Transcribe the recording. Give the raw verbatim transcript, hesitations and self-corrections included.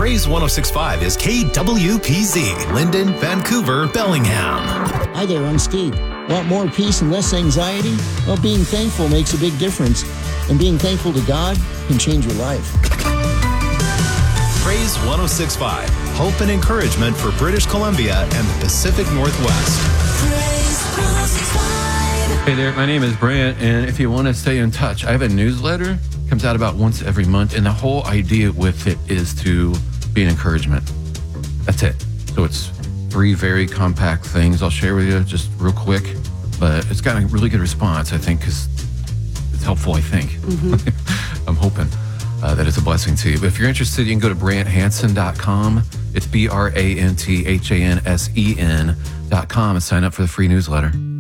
Praise one oh six point five is K W P Z, Linden, Vancouver, Bellingham. Hi there, I'm Steve. Want more peace and less anxiety? Well, being thankful makes a big difference. And being thankful to God can change your life. Praise one oh six point five, hope and encouragement for British Columbia and the Pacific Northwest. Praise one oh six point five. Hey there, my name is Brant, and if you want to stay in touch, I have a newsletter. Comes out about once every month, and the whole idea with it is to be an encouragement. That's it. So it's three very compact things I'll share with you just real quick, but it's got a really good response, I think, because it's helpful, I think. Mm-hmm. I'm hoping uh, that it's a blessing to you. But if you're interested, you can go to brant hansen dot com. It's B R A N T H A N S E N dot com and sign up for the free newsletter.